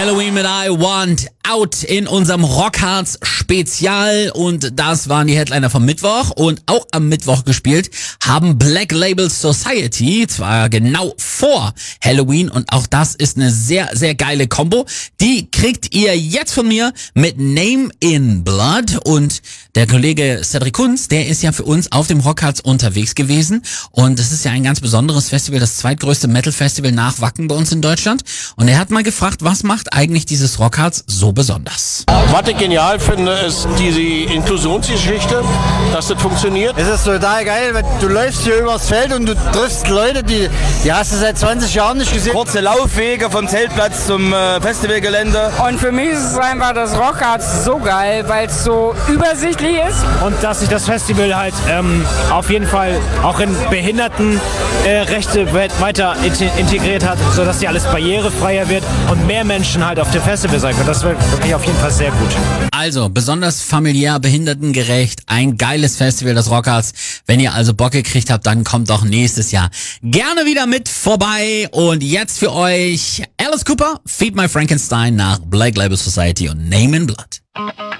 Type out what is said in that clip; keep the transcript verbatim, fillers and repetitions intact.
Halloween mit I Want Out in unserem Rockharz Spezial, und das waren die Headliner vom Mittwoch. Und auch am Mittwoch gespielt haben Black Label Society, zwar genau vor Halloween, und auch das ist eine sehr, sehr geile Kombo. Die kriegt ihr jetzt von mir mit Name in Blood, und der Kollege Cedric Kunz, der ist ja für uns auf dem Rockharz unterwegs gewesen, und es ist ja ein ganz besonderes Festival, das zweitgrößte Metal-Festival nach Wacken bei uns in Deutschland, und er hat mal gefragt, was macht eigentlich dieses Rockharz so besonders? Was ich genial finde, ist diese Inklusionsgeschichte, dass das funktioniert. Es ist total geil, weil du läufst hier übers Feld und du triffst Leute, die, die hast du seit zwanzig Jahren nicht gesehen. Kurze Laufwege vom Zeltplatz zum äh, Festivalgelände. Und für mich ist es einfach das Rockharz so geil, weil es so übersichtlich ist. Und dass sich das Festival halt ähm, auf jeden Fall auch in Behindertenrechte äh, weiter integriert hat, sodass hier alles barrierefreier wird und mehr Menschen halt auf dem Festival sein können. Das wird wirklich auf jeden Fall sehr gut. Also, besonders familiär, behindertengerecht, ein geiles Festival, das Rockharz. Wenn ihr also Bock gekriegt habt, dann kommt doch nächstes Jahr gerne wieder mit vorbei. Und jetzt für euch Alice Cooper, Feed My Frankenstein nach Black Label Society und Name in Blood.